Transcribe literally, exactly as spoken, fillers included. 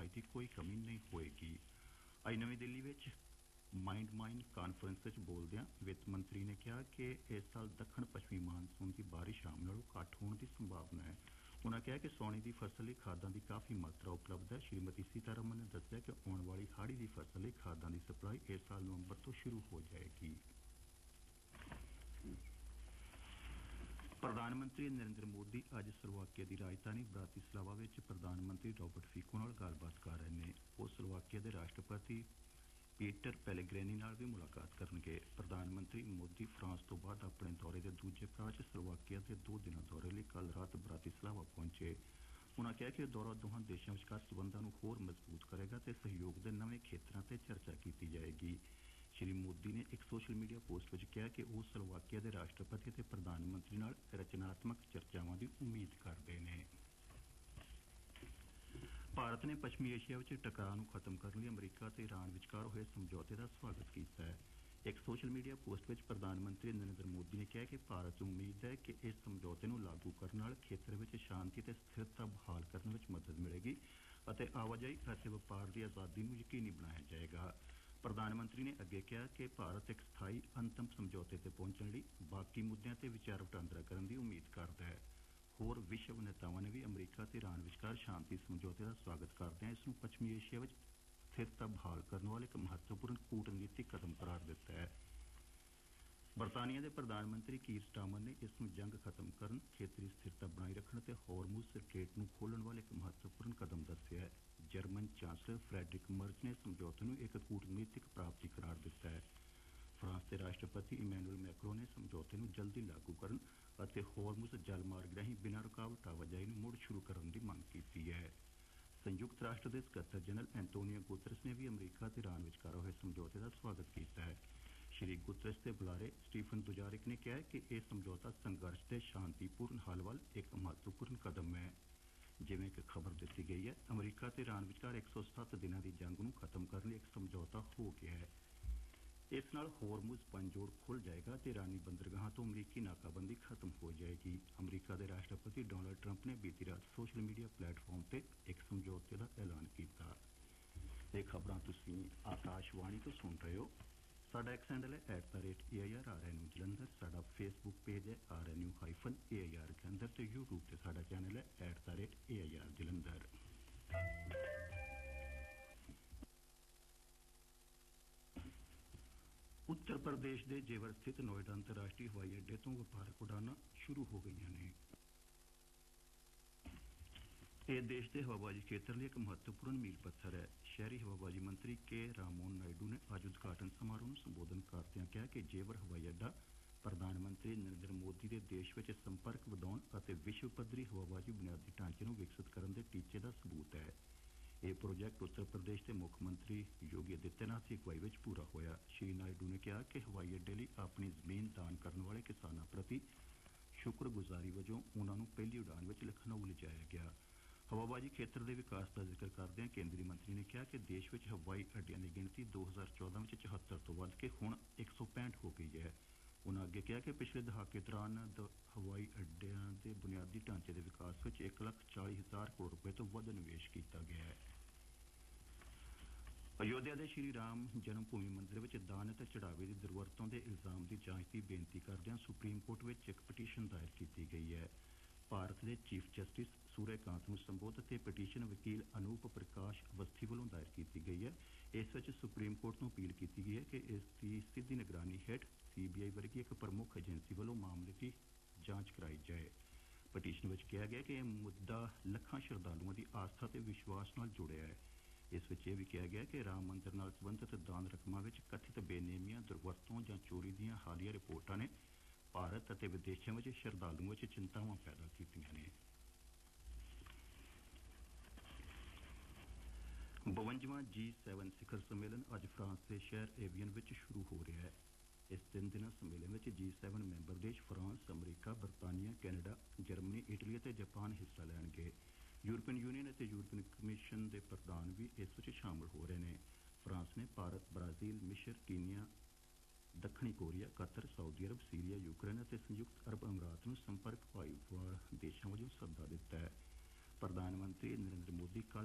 अनाज की कोई कमी नहीं होएगी। अज नवी दिल्ली में माइंड माइन कानफ्रेंस बोलदਿਆਂ वित्त मंत्री ने कहा कि इस साल दक्षिण पश्चिमी मानसून की बारिश आम नालों घट होने की संभावना है। उन्होंने कहा कि सोने की फसल ਲਈ खादां की काफ़ी मात्रा उपलब्ध है। श्रीमती सीतारमन ने दस्सिया कि आने वाली हाड़ी की फसल ਲਈ खादां की सप्लाई इस साल नवंबर तो शुरू हो जाएगी। प्रधानमंत्री नरेंद्र मोदी अज स्लोवाकिया की राजधानी ब्रातिस्लावा में प्रधानमंत्री रॉबर्ट फिको नाल गलबात कर रहे हैं। वो स्लोवाकिया के राष्ट्रपति पीटर पेलेग्रिनी नाल भी मुलाकात करनगे। प्रधानमंत्री मोदी फ्रांस तो बाद अपने दौरे के दूजे पड़ाव च स्लोवाकिया के दो दिना दौरे लिए कल रात ब्रातिस्लावा पहुंचे। उन्होंने कहा कि दौरा दोहां देशों विचकार संबंधां नूं होर मजबूत करेगा ते सहयोग के नवे खेत्रों पर चर्चा की जाएगी। श्री मोदी ने एक सोशल मीडिया पोस्ट में कहा कि वो स्लोवाकिया के राष्ट्रपति ते प्रधानमंत्री नाल रचनात्मक चर्चावां की उम्मीद करते हैं। भारत ने पश्चिमी एशिया में टकराव नूं खत्म करने लिए अमरीका ते ईरान विचकार होए समझौते का स्वागत किया है। एक सोशल मीडिया पोस्ट में प्रधानमंत्री नरेंद्र मोदी ने कहा कि भारत नूं उम्मीद है कि इस समझौते नूं लागू करने नाल खेतर में शांति ते स्थिरता बहाल करने में मदद मिलेगी और आवाजाही और व्यापार की आज़ादी नूं यकीनी बनाया जाएगा। प्रधानमंत्री ने अगे कहा कि भारत एक स्थाई अंतिम समझौते ते पहुंचने लिए बाकी मुद्दों ते विचार वटांदरा करने की उम्मीद करता है। होर विश्व नेतावां ने भी अमरीका ते ईरान विचकार शांति समझौते का स्वागत करदਿਆਂ इस पश्चिमी एशिया में स्थिरता बहाल करने वाले एक महत्वपूर्ण कूटनीतिक कदम करार दिता है। बरतानिया के प्रधानमंत्री कीर स्टारमर ने इस जंग खत्म करने, खेतरी स्थिरता बनाई रखने ते हॉर्मुज सर्किट नूं खोलण वाले एक महत्वपूर्ण कदम दस्सिया है। जर्मन चांसलर फ्रेडरिक मर्ज ने समझौते नूं एक कूटनीतिक प्राप्ति करार दिता है। फ्रांस के राष्ट्रपति इमैनुअल मैक्रों ने समझौते नूं जल्दी लागू करन ਅਤੇ हॉर्मुज जलमार्ग राਹੀਂ बिना रुकावट आवाजाही ਨੂੰ ਮੁੜ शुरू करने की मांग की है। संयुक्त राष्ट्र के सकत्तर जनरल एंटोनियो गुतरस ने भी अमरीका ते ईरान विचकार होए समझौते का स्वागत किया है। श्री गुतरस के बुलारे स्टीफन दुजारिक ने कहा कि यह समझौता संघर्ष के शांतिपूर्ण हल वाल एक महत्वपूर्ण कदम है। जिवें कि खबर दी गई है, अमरीका ते ईरान विचकार एक सौ सत्त दिनों की जंग नूं खत्म करने एक समझौता हो गया है। इस नाल हॉर्मुज पंजोड़ खुल जाएगा तो ईरानी बंदरगाहों तो अमरीकी नाकाबंदी खत्म हो जाएगी। अमरीका के राष्ट्रपति डोनाल्ड ट्रंप ने बीती रात सोशल मीडिया प्लेटफॉर्म पर एक समझौते का ऐलान किया। ये खबरां तुसीं आकाशवाणी तो सुन रहे हो। साडा एक्स हैंडल है at the rate A I R are N you Jalandhar. साडा फेसबुक पेज है are N you hyphen A I R Jalandhar तो यूट्यूब से साडा चैनल है at the rate A I R Jalandhar. Uttar Pradesh के जेवर स्थित नोएडा अंतरराष्ट्रीय हवाई अड्डे तो व्यापारक उड़ाना शुरू हो गई ने। यह देश के हवाबाजी क्षेत्र लिए एक महत्वपूर्ण मील पत्थर है। शहरी हवाबाजी मंत्री के राममोहन नायडू ने आज उद्घाटन समारोह में संबोधन करदਿਆਂ कहा कि जेवर हवाई अड्डा प्रधानमंत्री नरेंद्र मोदी के देश में संपर्क ਵਧਾਉਣ ਅਤੇ विश्व पद्धरी हवाबाजी बुनियादी ढांचे ਨੂੰ विकसित करने के टीचे का सबूत है। यह प्रोजेक्ट उत्तर प्रदेश के मुख्यमंत्री योगी आदित्यनाथ की अगवाई में पूरा होया। श्री नायडू ने कहा कि हवाई अड्डे लिए अपनी जमीन दान करने वाले किसानों प्रति शुक्रगुजारी वजों उन्होंने पहली उड़ान में लखनऊ लिजाया गया। हवाबाजी क्षेत्र के विकास का जिक्र करदਿਆਂ केंद्रीय मंत्री ने कहा कि देश में हवाई अड्डियां की गिनती दो हज़ार चौदह में चौहत्तर तो वध के हुण एक सौ पैंठ हो गई है। उन्होंने अगे कहा कि पिछले दहाके दौरान हवाई अड्डियां के बुनियादी ढांचे के विकास में एक लख चाली हजार करोड़ रुपए तो वध निवेश किया गया है। अयोध्या के श्री राम जन्मभूमि मंदिर में दान ते चढ़ावे की दुर्वरतों के इल्जाम की जांच की बेनती करदਿਆਂ सुप्रीम कोर्ट में एक पटीशन दायर की गई है। भारत के चीफ जस्टिस सूर्यकांत नूं संबोधित पटीशन वकील अनूप प्रकाश अवस्थी वालों दायर की गई है। इस विच सुप्रीम कोर्ट नूं अपील की गई है कि इसकी सीधी निगरानी हेठ सी बी आई वर्गी एक प्रमुख एजेंसी वालों मामले की जांच कराई जाए। पटीशन में कहा गया कि यह मुद्दा लखां श्रद्धालुओं की आस्था ते विश्वास नाल जुड़िया है। इस विच यह भी कहा गया कि राम मंदिर नाल संबंधित दान रकमां विच कथित बेनेमियां दुर्वरतों जां चोरी दीयां हालिया रिपोर्टां ने भारत और विदेशों में श्रद्धालुओं में चिंतावां पैदा कीतियां ने। बवंजवां जी सैवन शिखर सम्मेलन अज फ्रांस के शहर एवियन में शुरू हो रहा है। इस तीन दिन सम्मेलन में जी सैवन मैंबर देश फ्रांस, अमरीका, बरतानिया, कैनेडा, जर्मनी, इटली और जापान हिस्सा लैणगे। यूरोपीयन यूनियन और यूरोपीयन कमीशन के प्रधान भी इस में शामिल हो रहे हैं। फ्रांस ने भारत, ब्राजील, मिस्र, कीनिया, दक्षिणी कोरिया, कतर, सऊदी अरब, सीरिया, यूक्रेन और संयुक्त अरब अमीरात नूं संपर्क भाईवाल देशों वजों सੱਦਾ दिता है। प्रधानमंत्री नरेंद्र मोदी कल